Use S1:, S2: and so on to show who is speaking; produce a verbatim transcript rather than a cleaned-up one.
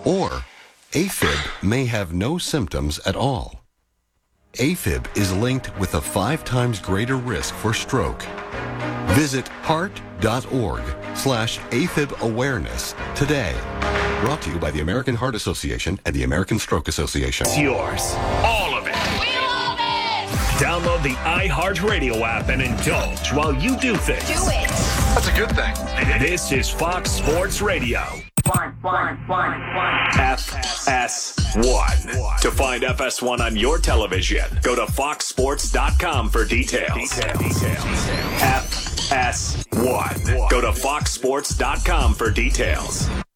S1: Or AFib may have no symptoms at all. AFib is linked with a five times greater risk for stroke. Visit heart.org slash AFib awareness today. Brought to you by the American Heart Association and the American Stroke Association.
S2: It's yours. All of it.
S3: We love it!
S2: Download the iHeartRadio app and indulge while you do things.
S3: Do it!
S4: That's a good thing.
S2: This is Fox Sports Radio.
S3: One, one, one, one.
S2: F S one. To find F S one on your television, go to fox sports dot com for details. F S one. Go to fox sports dot com for details.